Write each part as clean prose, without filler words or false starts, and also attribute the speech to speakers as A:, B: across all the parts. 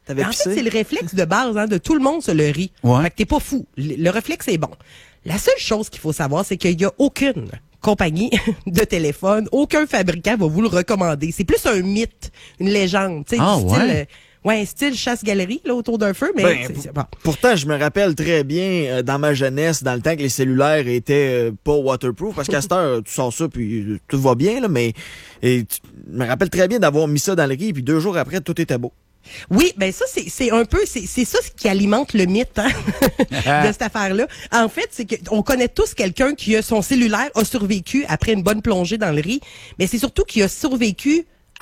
A: T'avais
B: En
A: pissé?
B: fait, c'est le réflexe de base de tout le monde, se le rit.
C: Ouais.
B: Fait que t'es pas fou. Le réflexe est bon. La seule chose qu'il faut savoir, c'est qu'il y a aucune compagnie de téléphone, aucun fabricant va vous le recommander. C'est plus un mythe, une légende, tu sais,
C: Ah,
B: du style,
C: ouais?
B: ouais, style chasse-galerie là autour d'un feu, mais c'est bon.
A: Pourtant, je me rappelle très bien dans ma jeunesse, dans le temps que les cellulaires étaient pas waterproof, parce qu'à cette heure, tu sors ça puis tout va bien, là, mais je me rappelle très bien d'avoir mis ça dans le riz, puis 2 jours après, tout était beau.
B: Oui, ben ça c'est un peu c'est ça ce qui alimente le mythe de cette affaire-là. En fait, c'est que on connaît tous quelqu'un qui a son cellulaire a survécu après une bonne plongée dans le riz, mais c'est surtout qu'il a survécu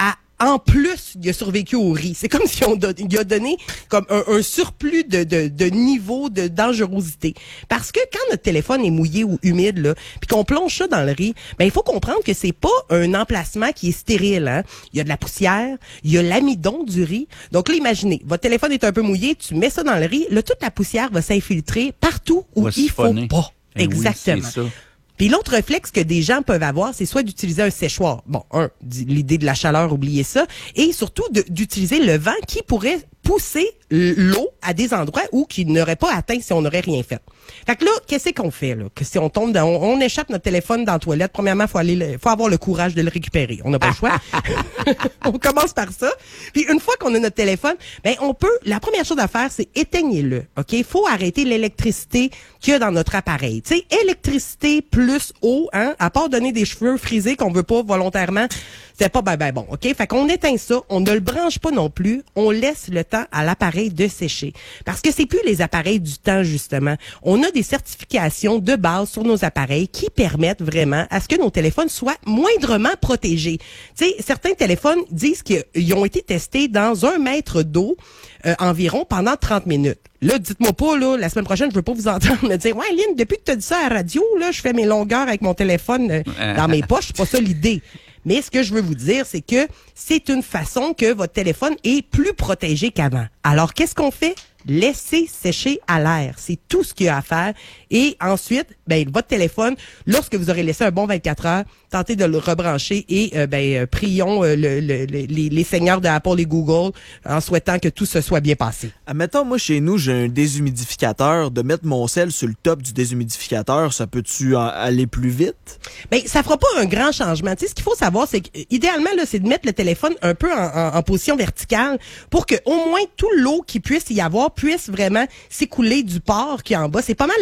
B: en plus, il a survécu au riz. C'est comme si il a donné comme un surplus de niveau de dangerosité. Parce que quand notre téléphone est mouillé ou humide, là, puis qu'on plonge ça dans le riz, ben il faut comprendre que c'est pas un emplacement qui est stérile. Hein. Il y a de la poussière, il y a l'amidon du riz. Donc là, imaginez, votre téléphone est un peu mouillé, tu mets ça dans le riz, là, toute la poussière va s'infiltrer partout où
C: Va
B: il faut
C: siphonner.
B: pas.
C: Eh oui,
B: Exactement.
C: c'est ça.
B: Puis l'autre réflexe que des gens peuvent avoir, c'est soit d'utiliser un séchoir. Bon, l'idée de la chaleur, oubliez ça. Et surtout d'utiliser le vent qui pourrait pousser l'eau à des endroits où qu'il n'aurait pas atteint si on n'aurait rien fait. Fait que là, qu'est-ce qu'on fait, là? Que si on tombe on échappe notre téléphone dans la toilette, premièrement, faut avoir le courage de le récupérer. On n'a pas le choix. On commence par ça. Puis une fois qu'on a notre téléphone, ben, la première chose à faire, c'est éteignez-le. OK? Faut arrêter l'électricité qu'il y a dans notre appareil. Tu sais, électricité plus eau, à part donner des cheveux frisés qu'on veut pas volontairement, c'est pas ben bon. OK? Fait qu'on éteint ça, on ne le branche pas non plus, on laisse le temps à l'appareil de sécher. Parce que c'est plus les appareils du temps, justement. On a des certifications de base sur nos appareils qui permettent vraiment à ce que nos téléphones soient moindrement protégés. Tu sais, certains téléphones disent qu'ils ont été testés dans 1 mètre d'eau environ pendant 30 minutes. Là, dites-moi pas, là, la semaine prochaine, je veux pas vous entendre me dire « Ouais, Lynn, depuis que tu as dit ça à la radio, là, je fais mes longueurs avec mon téléphone dans mes poches. » C'est pas ça l'idée. Mais ce que je veux vous dire, c'est que c'est une façon que votre téléphone est plus protégé qu'avant. Alors, qu'est-ce qu'on fait? Laissez sécher à l'air. C'est tout ce qu'il y a à faire. Et ensuite, ben, votre téléphone, lorsque vous aurez laissé un bon 24 heures, tentez de le rebrancher et prions les seigneurs de Apple et Google en souhaitant que tout se soit bien passé.
A: Admettons, moi, chez nous, j'ai un déshumidificateur. De mettre mon sel sur le top du déshumidificateur, ça peut-tu aller plus vite?
B: Ben, ça fera pas un grand changement. Tu sais, ce qu'il faut savoir, c'est qu'idéalement, là, c'est de mettre le téléphone un peu en position verticale pour que au moins tout l'eau qui puisse y avoir puisse vraiment s'écouler du port qui est en bas. C'est pas mal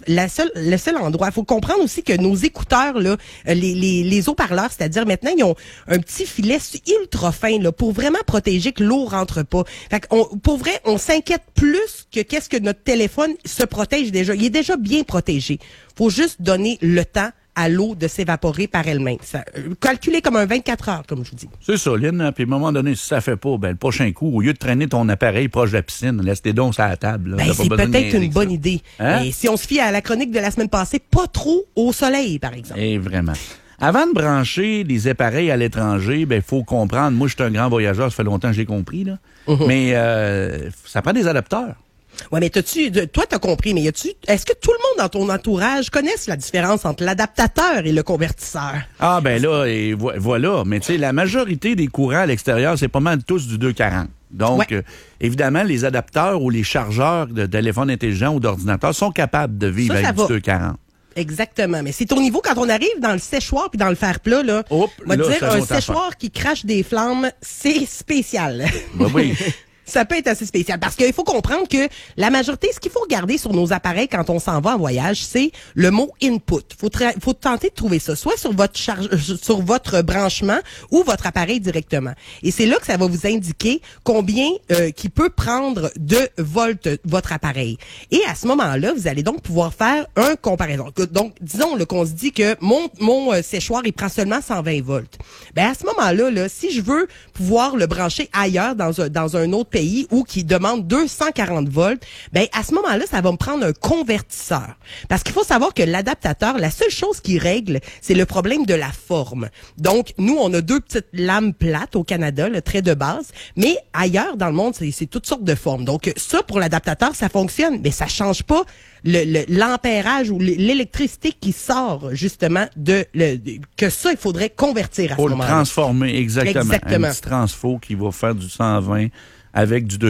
B: le seul endroit. Il faut comprendre aussi que nos écouteurs, là, les haut-parleurs, c'est-à-dire maintenant, ils ont un petit filet ultra fin là, pour vraiment protéger que l'eau rentre pas. Fait que pour vrai, on s'inquiète plus que qu'est-ce que notre téléphone se protège déjà. Il est déjà bien protégé. Faut juste donner le temps à l'eau de s'évaporer par elle-même. Calculé comme un 24 heures, comme je vous dis.
C: C'est ça, Lynn. Puis à un moment donné, si ça fait pas, ben le prochain coup, au lieu de traîner ton appareil proche de la piscine, laisse tes dons sur la table.
B: Ben, c'est peut-être une bonne idée.
C: Hein?
B: Et si on se fie à la chronique de la semaine passée, pas trop au soleil, par exemple.
C: Et vraiment. Avant de brancher des appareils à l'étranger, ben faut comprendre. Moi, je suis un grand voyageur, ça fait longtemps que j'ai compris, là. Mais ça prend des adapteurs.
B: Ouais, mais toi, t'as compris, mais est-ce que tout le monde dans ton entourage connaisse la différence entre l'adaptateur et le convertisseur?
C: Ah, ben là, et voilà. Mais tu sais, la majorité des courants à l'extérieur, c'est pas mal tous du 240. Donc,
B: ouais.
C: Évidemment, les adapteurs ou les chargeurs de téléphones intelligents ou d'ordinateurs sont capables de vivre avec du 240.
B: Exactement. Mais c'est au niveau, quand on arrive dans le séchoir puis dans le fer plat, là, on va dire, un séchoir qui crache des flammes, c'est spécial.
C: Ben oui.
B: Ça peut être assez spécial parce qu'il faut comprendre que la majorité, ce qu'il faut regarder sur nos appareils quand on s'en va en voyage, c'est le mot input. Faut tenter de trouver ça, soit sur votre branchement ou votre appareil directement. Et c'est là que ça va vous indiquer combien qui peut prendre de volts votre appareil. Et à ce moment-là, vous allez donc pouvoir faire un comparaison. Donc, disons qu'on se dit que mon séchoir, il prend seulement 120 volts. Ben à ce moment-là, là, si je veux pouvoir le brancher ailleurs dans un autre pays ou qui demande 240 volts, ben à ce moment-là, ça va me prendre un convertisseur. Parce qu'il faut savoir que l'adaptateur, la seule chose qui règle, c'est le problème de la forme. Donc, nous, on a 2 petites lames plates au Canada, le trait de base, mais ailleurs dans le monde, c'est toutes sortes de formes. Donc, ça, pour l'adaptateur, ça fonctionne, mais ça change pas l'ampérage ou l'électricité qui sort justement que ça, il faudrait convertir à ce moment-là.
C: Pour le transformer, exactement.
B: Exactement.
C: Un petit transfo qui va faire du 120 avec du